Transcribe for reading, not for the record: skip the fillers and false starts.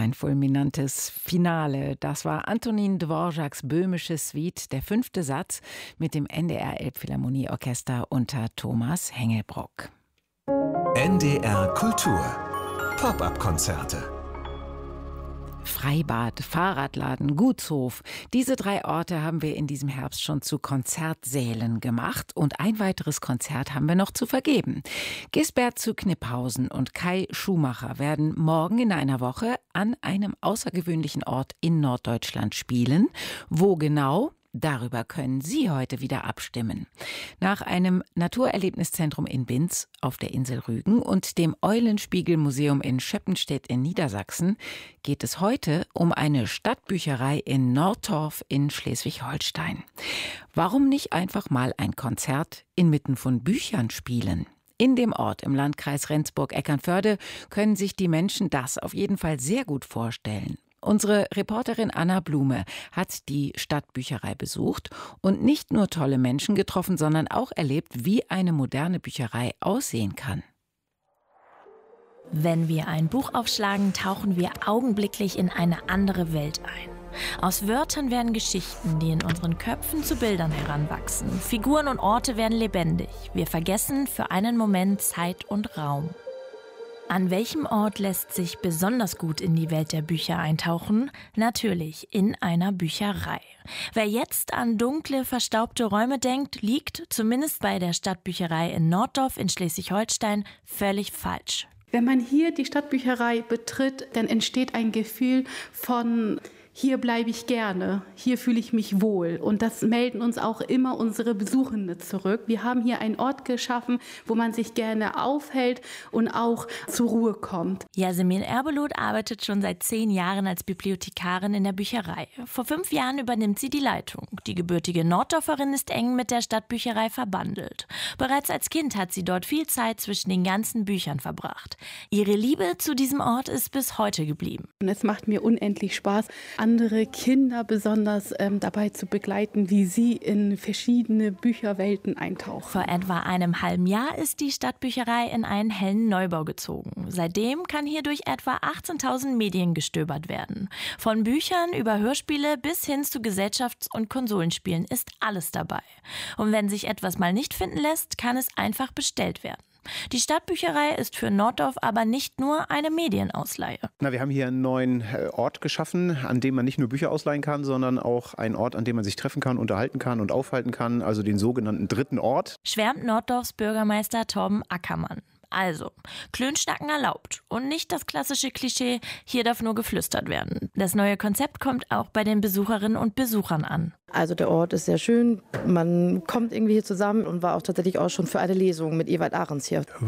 ein fulminantes Finale. Das war Antonín Dvořáks böhmische Suite, der 5. Satz mit dem NDR Elbphilharmonieorchester unter Thomas Hengelbrock. NDR Kultur. Pop-up-Konzerte. Freibad, Fahrradladen, Gutshof. Diese 3 Orte haben wir in diesem Herbst schon zu Konzertsälen gemacht. Und ein weiteres Konzert haben wir noch zu vergeben. Gisbert zu Kniphausen und Kai Schumacher werden morgen in einer Woche an einem außergewöhnlichen Ort in Norddeutschland spielen. Wo genau? Darüber können Sie heute wieder abstimmen. Nach einem Naturerlebniszentrum in Binz auf der Insel Rügen und dem Eulenspiegel-Museum in Schöppenstedt in Niedersachsen geht es heute um eine Stadtbücherei in Nordtorf in Schleswig-Holstein. Warum nicht einfach mal ein Konzert inmitten von Büchern spielen? In dem Ort im Landkreis Rendsburg-Eckernförde können sich die Menschen das auf jeden Fall sehr gut vorstellen. Unsere Reporterin Anna Blume hat die Stadtbücherei besucht und nicht nur tolle Menschen getroffen, sondern auch erlebt, wie eine moderne Bücherei aussehen kann. Wenn wir ein Buch aufschlagen, tauchen wir augenblicklich in eine andere Welt ein. Aus Wörtern werden Geschichten, die in unseren Köpfen zu Bildern heranwachsen. Figuren und Orte werden lebendig. Wir vergessen für einen Moment Zeit und Raum. An welchem Ort lässt sich besonders gut in die Welt der Bücher eintauchen? Natürlich in einer Bücherei. Wer jetzt an dunkle, verstaubte Räume denkt, liegt, zumindest bei der Stadtbücherei in Norddorf in Schleswig-Holstein, völlig falsch. Wenn man hier die Stadtbücherei betritt, dann entsteht ein Gefühl von: Hier bleibe ich gerne, hier fühle ich mich wohl. Und das melden uns auch immer unsere Besuchende zurück. Wir haben hier einen Ort geschaffen, wo man sich gerne aufhält und auch zur Ruhe kommt. Yasemin Erbelut arbeitet schon seit 10 Jahren als Bibliothekarin in der Bücherei. Vor 5 Jahren übernimmt sie die Leitung. Die gebürtige Norddorferin ist eng mit der Stadtbücherei verbandelt. Bereits als Kind hat sie dort viel Zeit zwischen den ganzen Büchern verbracht. Ihre Liebe zu diesem Ort ist bis heute geblieben. Und es macht mir unendlich Spaß, andere Kinder besonders dabei zu begleiten, wie sie in verschiedene Bücherwelten eintauchen. Vor etwa einem halben Jahr ist die Stadtbücherei in einen hellen Neubau gezogen. Seitdem kann hier durch etwa 18.000 Medien gestöbert werden. Von Büchern über Hörspiele bis hin zu Gesellschafts- und Konsolenspielen ist alles dabei. Und wenn sich etwas mal nicht finden lässt, kann es einfach bestellt werden. Die Stadtbücherei ist für Norddorf aber nicht nur eine Medienausleihe. Wir haben hier einen neuen Ort geschaffen, an dem man nicht nur Bücher ausleihen kann, sondern auch einen Ort, an dem man sich treffen kann, unterhalten kann und aufhalten kann, also den sogenannten dritten Ort. Schwärmt Norddorfs Bürgermeister Torben Ackermann. Also, Klönschnacken erlaubt und nicht das klassische Klischee, hier darf nur geflüstert werden. Das neue Konzept kommt auch bei den Besucherinnen und Besuchern an. Also der Ort ist sehr schön, man kommt irgendwie hier zusammen und war auch tatsächlich auch schon für eine Lesung mit Ewald Ahrens hier.